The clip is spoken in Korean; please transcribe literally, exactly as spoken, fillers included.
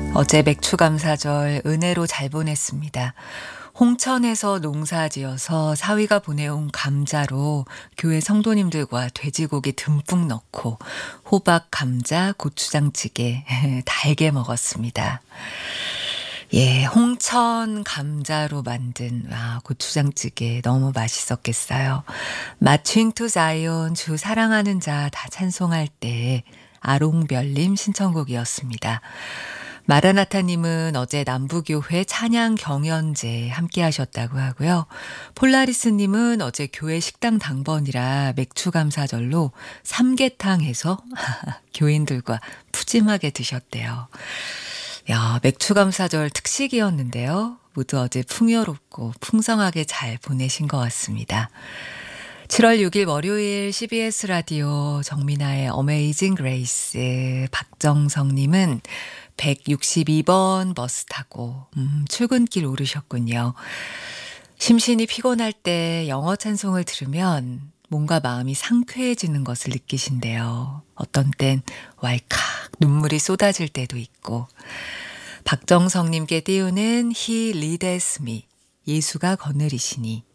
어제 맥추감사절 은혜로 잘 보냈습니다. 홍천에서 농사지어서 사위가 보내온 감자로 교회 성도님들과 돼지고기 듬뿍 넣고 호박, 감자, 고추장찌개 달게 먹었습니다. 예, 홍천 감자로 만든 아, 고추장찌개 너무 맛있었겠어요. 마칭 투 자이온 주 사랑하는 자 다 찬송할 때 아롱별님 신청곡이었습니다. 마라나타님은 어제 남부교회 찬양 경연제 함께 하셨다고 하고요. 폴라리스님은 어제 교회 식당 당번이라 맥추감사절로 삼계탕 해서 교인들과 푸짐하게 드셨대요. 야, 맥추감사절 특식이었는데요. 모두 어제 풍요롭고 풍성하게 잘 보내신 것 같습니다. 칠월 육일 월요일 씨비에스 라디오 정민아의 어메이징 그레이스 박정성님은 백육십이 번 버스 타고 음, 출근길 오르셨군요. 심신이 피곤할 때 영어 찬송을 들으면 뭔가 마음이 상쾌해지는 것을 느끼신대요. 어떤 땐 왈칵 눈물이 쏟아질 때도 있고. 박정성님께 띄우는 He leadeth me. 예수가 거느리시니.